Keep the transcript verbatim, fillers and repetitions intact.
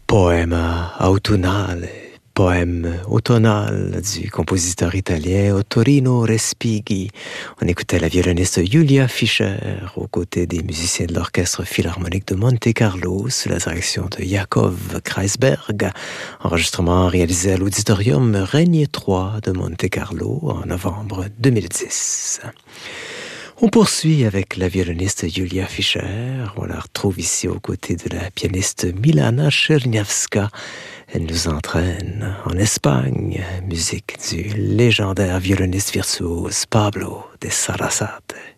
Poema autunnale, poème automnal du compositeur italien Ottorino Respighi. On écoutait la violoniste Julia Fischer aux côtés des musiciens de l'Orchestre Philharmonique de Monte-Carlo sous la direction de Yakov Kreisberg. Enregistrement réalisé à l'Auditorium Régnier trois de Monte-Carlo en novembre deux mille dix. On poursuit avec la violoniste Julia Fischer. On la retrouve ici aux côtés de la pianiste Milana Czerniawska. Elle nous entraîne en Espagne, musique du légendaire violoniste virtuose Pablo de Sarasate.